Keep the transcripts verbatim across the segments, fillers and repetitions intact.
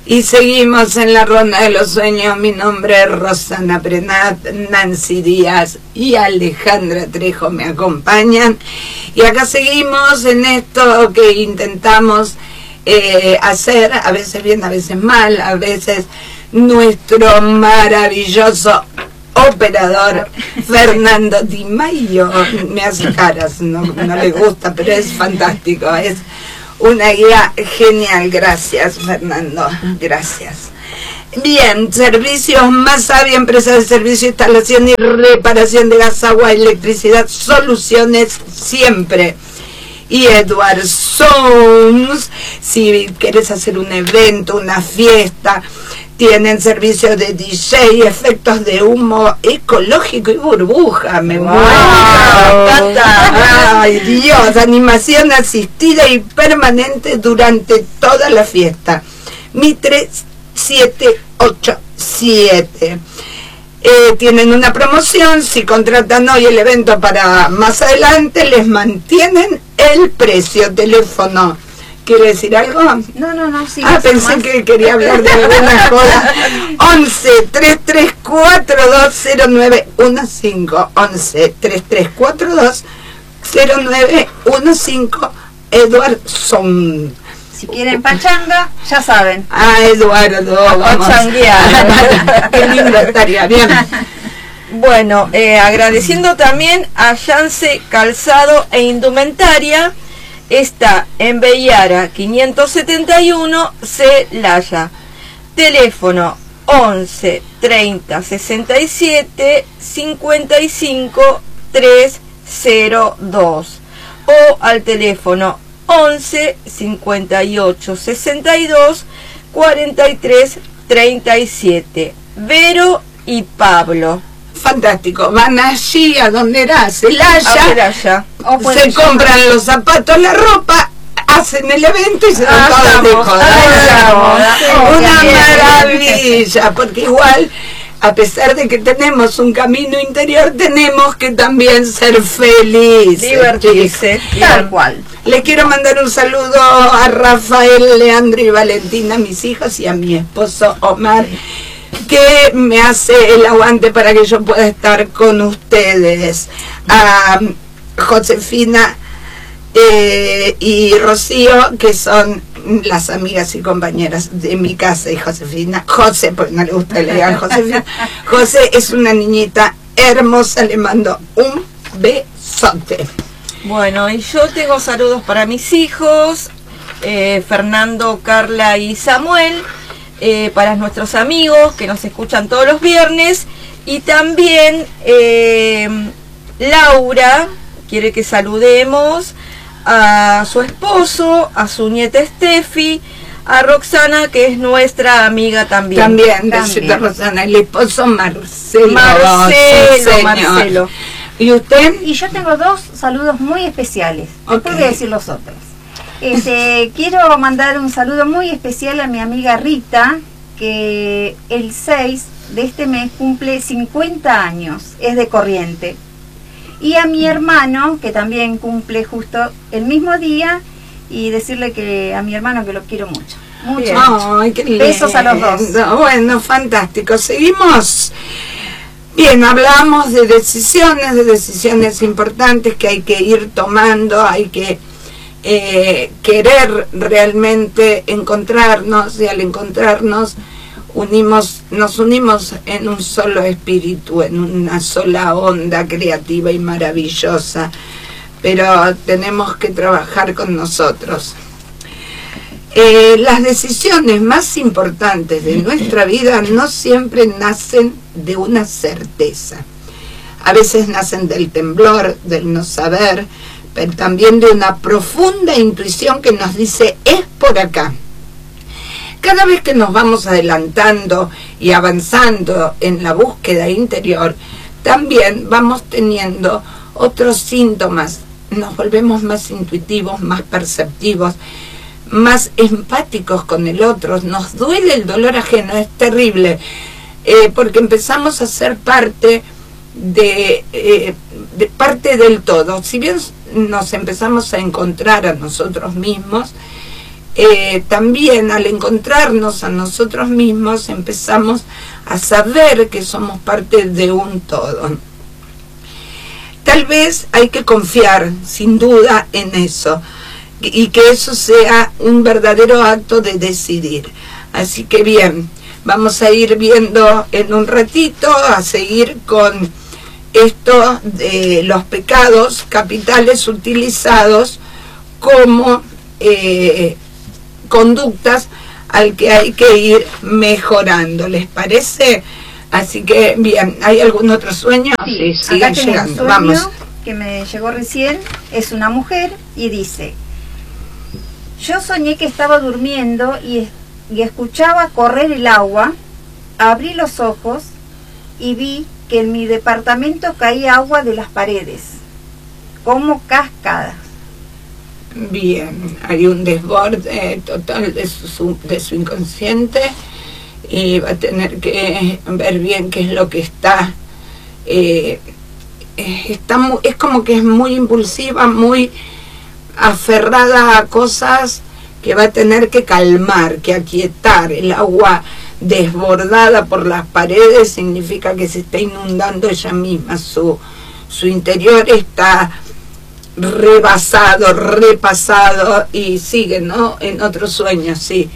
Y seguimos en la ronda de los sueños. Mi nombre es Rosana Prenat, Nancy Díaz y Alejandra Trejo me acompañan. Y acá seguimos en esto que intentamos eh, hacer, a veces bien, a veces mal, a veces nuestro maravilloso operador Fernando Di Maio me hace caras, no, no le gusta, pero es fantástico, es una guía genial. Gracias, Fernando, gracias. Bien, servicios Masabi, empresa de servicio, instalación y reparación de gas, agua, electricidad, soluciones siempre. Y Edward Sounds, si quieres hacer un evento, una fiesta, tienen servicios de D J, efectos de humo ecológico y burbuja. Me wow. muero. Ay, Dios, animación asistida y permanente durante toda la fiesta. Mitre siete ocho siete. Eh, tienen una promoción, si contratan hoy el evento para más adelante, les mantienen el precio. Teléfono. ¿Quiere decir algo? No, no, no, sí. Ah, pensé más. Que quería hablar de alguna cosa. once, treinta y tres, cuarenta y dos, cero nueve quince. once, treinta y tres, cuarenta y dos, cero nueve quince. Eduardo Son. Si quieren pachanga, ya saben. Ah, Eduardo, vamos. Pachanguear. Qué lindo estaría, bien. Bueno, eh, agradeciendo también a Yance Calzado e Indumentaria. Está en Bellara quinientos setenta y uno, Celaya. Teléfono once, treinta, sesenta y siete, cincuenta y cinco, trescientos dos. O al teléfono once, cincuenta y ocho, sesenta y dos, cuarenta y tres, treinta y siete. Vero y Pablo. Fantástico, van allí a donde era Celaya, a Celaya. Se compran llamar. Los zapatos, la ropa, hacen el evento y se dan ah, todos de joda. Una maravilla, porque igual, a pesar de que tenemos un camino interior, tenemos que también ser felices. Divertirse, tal cual. Le quiero mandar un saludo a Rafael, Leandro y Valentina, mis hijos, y a mi esposo Omar, que me hace el aguante para que yo pueda estar con ustedes. A Josefina eh, y Rocío, que son las amigas y compañeras de mi casa, y Josefina, José, porque no le gusta que le digan Josefina. José es una niñita hermosa, le mando un besote. Bueno, y yo tengo saludos para mis hijos, eh, Fernando, Carla y Samuel. Eh, para nuestros amigos que nos escuchan todos los viernes, y también eh, Laura quiere que saludemos a su esposo, a su nieta Steffi, a Roxana, que es nuestra amiga también. También, también. de Roxana, el esposo Marcelo. Marcelo, sí, Marcelo. ¿Y usted? Y yo tengo dos saludos muy especiales. Okay. Después voy a decir los otros. Este, quiero mandar un saludo muy especial a mi amiga Rita, que el seis de este mes cumple cincuenta años, es de Corriente. Y a mi hermano, que también cumple justo el mismo día, y decirle que a mi hermano que lo quiero mucho. Mucho, mucho. Ay, qué lindo. Besos a los dos. Bueno, fantástico. Seguimos. Bien, hablamos de decisiones, de decisiones importantes que hay que ir tomando, hay que Eh, querer realmente encontrarnos, y al encontrarnos unimos, nos unimos en un solo espíritu, en una sola onda creativa y maravillosa, pero tenemos que trabajar con nosotros. Eh, las decisiones más importantes de nuestra vida no siempre nacen de una certeza, a veces nacen del temblor, del no saber, pero también de una profunda intuición que nos dice, es por acá. Cada vez que nos vamos adelantando y avanzando en la búsqueda interior, también vamos teniendo otros síntomas. Nos volvemos más intuitivos, más perceptivos, más empáticos con el otro. Nos duele el dolor ajeno, es terrible, eh, porque empezamos a ser parte de, eh, de parte del todo. Si bien nos empezamos a encontrar a nosotros mismos, eh, también al encontrarnos a nosotros mismos empezamos a saber que somos parte de un todo. Tal vez hay que confiar, sin duda, en eso, y que eso sea un verdadero acto de decidir. Así que bien, vamos a ir viendo en un ratito, a seguir con esto de los pecados capitales utilizados como eh, conductas al que hay que ir mejorando. ¿Les parece? Así que bien, ¿hay algún otro sueño? Sí, sí sigan acá tengo llegando. un sueño Vamos. que me llegó recién. Es una mujer y dice: yo soñé que estaba durmiendo y, y escuchaba correr el agua. Abrí los ojos y vi que en mi departamento caía agua de las paredes, como cascadas. Bien, hay un desborde total de su, de su inconsciente, y va a tener que ver bien qué es lo que está. Eh, está muy, es como que es muy impulsiva, muy aferrada a cosas que va a tener que calmar, que aquietar. El agua desbordada por las paredes significa que se está inundando ella misma, su, su interior está rebasado, repasado, y sigue, ¿no? En otros sueños, sí.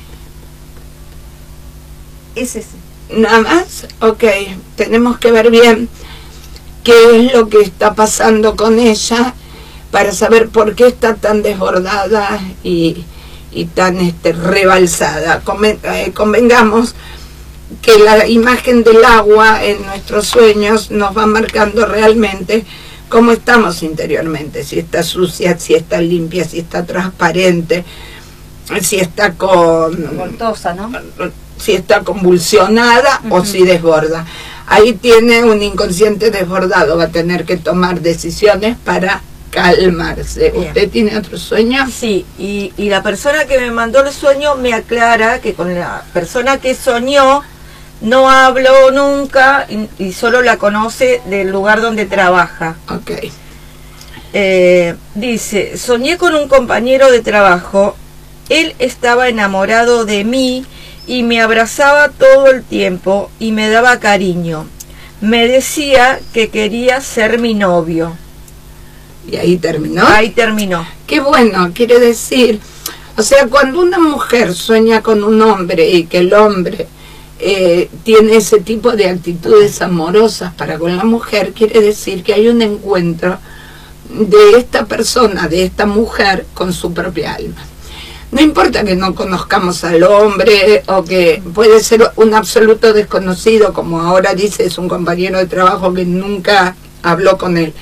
Es ese. Nada más, ok, tenemos que ver bien qué es lo que está pasando con ella para saber por qué está tan desbordada y, y tan este, rebalsada. Conven, eh, convengamos que la imagen del agua en nuestros sueños nos va marcando realmente cómo estamos interiormente, si está sucia, si está limpia, si está transparente, si está con... Revoltosa, ¿no? Si está convulsionada uh-huh. o si desborda. Ahí tiene un inconsciente desbordado, va a tener que tomar decisiones para calmarse. Bien. ¿Usted tiene otro sueño? Sí, y, y la persona que me mandó el sueño me aclara que con la persona que soñó no habló nunca y, y solo la conoce del lugar donde trabaja. Ok. Eh, dice, soñé con un compañero de trabajo, él estaba enamorado de mí y me abrazaba todo el tiempo y me daba cariño. Me decía que quería ser mi novio. ¿Y ahí terminó? Ahí terminó. Qué bueno, quiere decir, o sea, cuando una mujer sueña con un hombre y que el hombre eh, tiene ese tipo de actitudes amorosas para con la mujer, quiere decir que hay un encuentro de esta persona, de esta mujer, con su propia alma. No importa que no conozcamos al hombre o que puede ser un absoluto desconocido, como ahora dice, es un compañero de trabajo que nunca habló con él.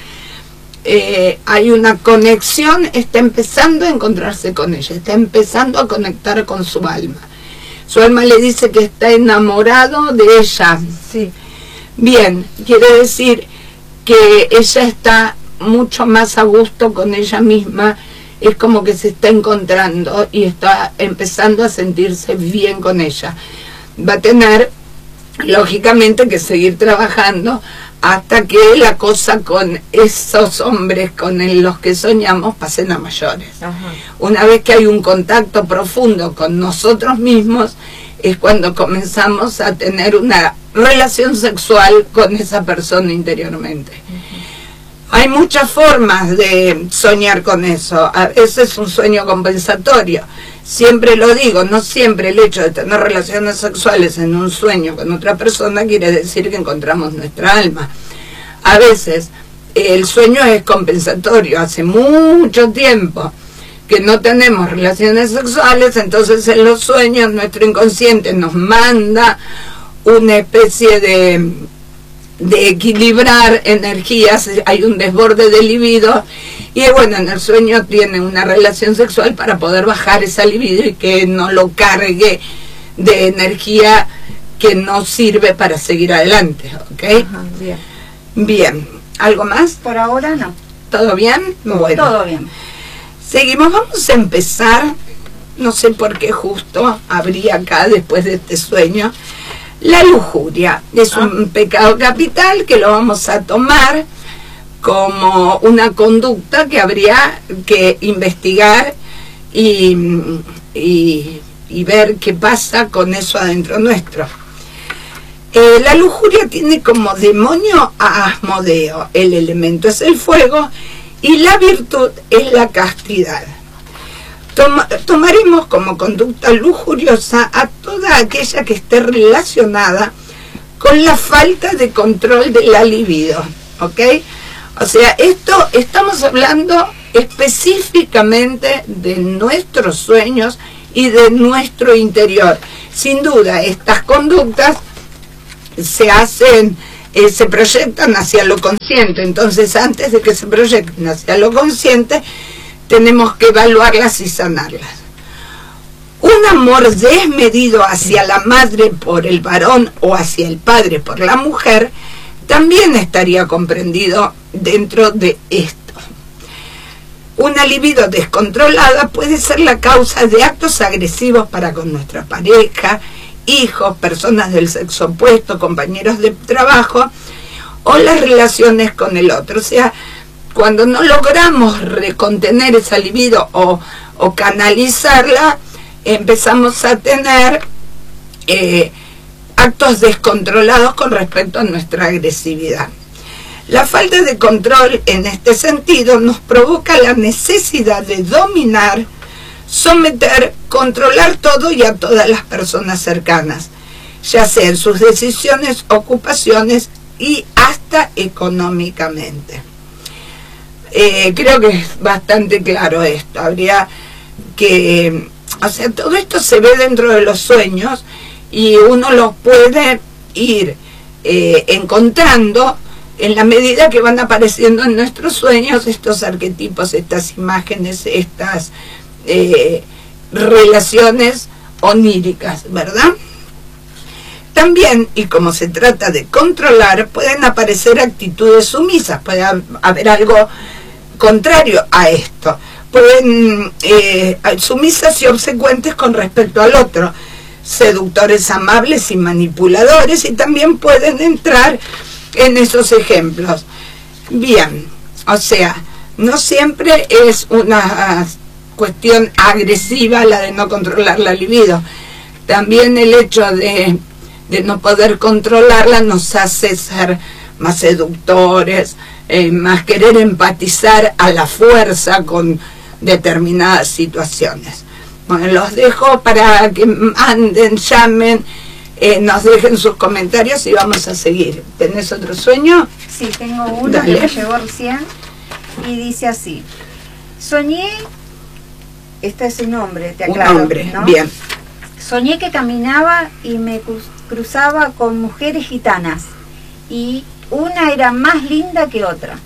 Eh, hay una conexión, está empezando a encontrarse con ella, está empezando a conectar con su alma. Su alma le dice que está enamorado de ella. Sí. Bien, quiere decir que ella está mucho más a gusto con ella misma. Es como que se está encontrando y está empezando a sentirse bien con ella. Va a tener, lógicamente, que seguir trabajando hasta que la cosa con esos hombres con los que soñamos pasen a mayores. Ajá. Una vez que hay un contacto profundo con nosotros mismos, es cuando comenzamos a tener una relación sexual con esa persona interiormente. Uh-huh. Hay muchas formas de soñar con eso. A veces es un sueño compensatorio. Siempre lo digo, no siempre el hecho de tener relaciones sexuales en un sueño con otra persona quiere decir que encontramos nuestra alma. A veces el sueño es compensatorio. Hace mucho tiempo que no tenemos relaciones sexuales, entonces en los sueños nuestro inconsciente nos manda una especie de... de equilibrar energías, hay un desborde de libido, y bueno, en el sueño tiene una relación sexual para poder bajar esa libido y que no lo cargue de energía que no sirve para seguir adelante, ¿ok? Ajá, bien. Bien, ¿algo más? Por ahora no. ¿Todo bien? Bueno. Todo bien. Seguimos, vamos a empezar, no sé por qué justo abrí acá después de este sueño. La lujuria es ah. un pecado capital que lo vamos a tomar como una conducta que habría que investigar y, y, y ver qué pasa con eso adentro nuestro. Eh, la lujuria tiene como demonio a Asmodeo, el elemento es el fuego y la virtud es la castidad. Tom- tomaremos como conducta lujuriosa a toda aquella que esté relacionada con la falta de control de la libido, ¿ok? O sea, esto estamos hablando específicamente de nuestros sueños y de nuestro interior. Sin duda, estas conductas se hacen, eh, se proyectan hacia lo consciente. Entonces, antes de que se proyecten hacia lo consciente, tenemos que evaluarlas y sanarlas. Un amor desmedido hacia la madre por el varón o hacia el padre por la mujer también estaría comprendido dentro de esto. Una libido descontrolada puede ser la causa de actos agresivos para con nuestra pareja, hijos, personas del sexo opuesto, compañeros de trabajo o las relaciones con el otro. O sea, cuando no logramos recontener esa libido o, o canalizarla, empezamos a tener eh, actos descontrolados con respecto a nuestra agresividad. La falta de control en este sentido nos provoca la necesidad de dominar, someter, controlar todo y a todas las personas cercanas, ya sea en sus decisiones, ocupaciones y hasta económicamente. Eh, creo que es bastante claro esto. Habría que, o sea, todo esto se ve dentro de los sueños y uno los puede ir eh, encontrando en la medida que van apareciendo en nuestros sueños estos arquetipos, estas imágenes, estas eh, relaciones oníricas, ¿verdad? También, y como se trata de controlar, pueden aparecer actitudes sumisas, puede haber algo contrario a esto. Pueden eh, sumisas y obsecuentes con respecto al otro, seductores amables y manipuladores, y también pueden entrar en esos ejemplos. Bien, o sea, no siempre es una cuestión agresiva la de no controlar la libido. También el hecho de, de no poder controlarla nos hace ser más seductores, eh, más querer empatizar a la fuerza con determinadas situaciones. Bueno, los dejo para que manden, llamen, eh, nos dejen sus comentarios y vamos a seguir. ¿Tenés otro sueño? Sí, tengo uno. Dale. Que me llegó recién y dice así: soñé, este es un hombre, te aclaro, un hombre, ¿no? Bien. Soñé que caminaba y me cruzaba con mujeres gitanas y una era más linda que otra.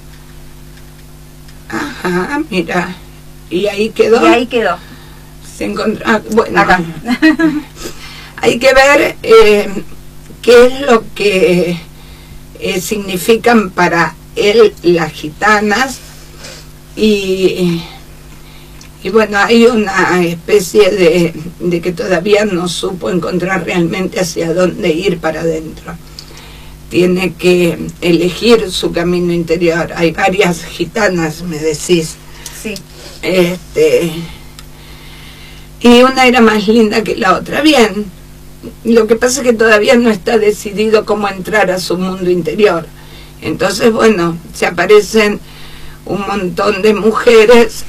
Ajá, mira. Y ahí quedó. Y ahí quedó. Se encontró, ah, bueno, acá. Hay que ver eh, qué es lo que eh, significan para él las gitanas y, y bueno, hay una especie de, de que todavía no supo encontrar realmente hacia dónde ir para adentro. Tiene que elegir su camino interior. Hay varias gitanas, me decís. Sí. Este, y una era más linda que la otra. Bien, lo que pasa es que todavía no está decidido cómo entrar a su mundo interior. Entonces, bueno, se aparecen un montón de mujeres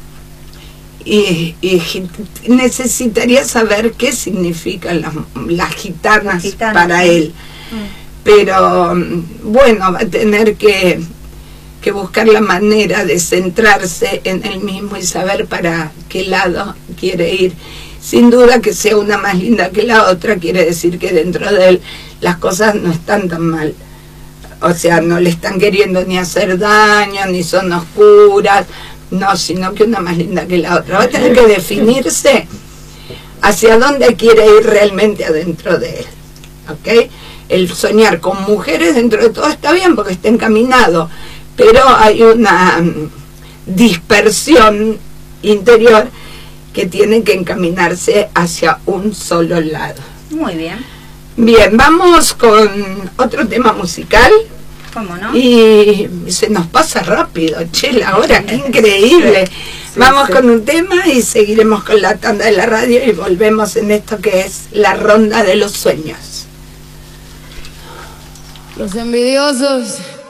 y, y necesitaría saber qué significan las, las gitanas Gitana. Para él. Mm. Pero, bueno, va a tener que... que buscar la manera de centrarse en él mismo y saber para qué lado quiere ir. Sin duda que sea una más linda que la otra quiere decir que dentro de él las cosas no están tan mal. O sea, no le están queriendo ni hacer daño, ni son oscuras, no, sino que una más linda que la otra. Va a tener que definirse hacia dónde quiere ir realmente adentro de él. ¿Ok? El soñar con mujeres dentro de todo está bien porque está encaminado, pero hay una um, dispersión interior que tiene que encaminarse hacia un solo lado. Muy bien. Bien, vamos con otro tema musical. ¿Cómo no? Y se nos pasa rápido, che, la hora, qué increíble. sí, Vamos sí. con un tema y seguiremos con la tanda de la radio y volvemos en esto que es la ronda de los sueños. Los envidiosos